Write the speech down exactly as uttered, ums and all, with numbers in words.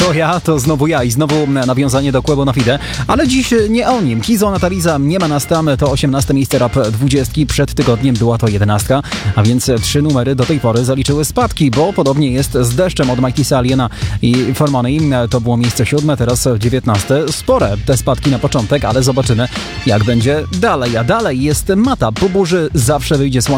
To ja, to znowu ja i znowu nawiązanie do Quebo na Fide, ale dziś nie o nim. Kizo Nataliza, nie ma nas tam, to osiemnaste miejsce rap dwudziestki, przed tygodniem była to jedenastka, a więc trzy numery do tej pory zaliczyły spadki, bo podobnie jest z Deszczem od Mikey Aliena i For Money, to było miejsce siódme, teraz dziewiętnaste. Spore te spadki na początek, ale zobaczymy jak będzie dalej, a dalej jest Mata. Po burzy zawsze wyjdzie słońce.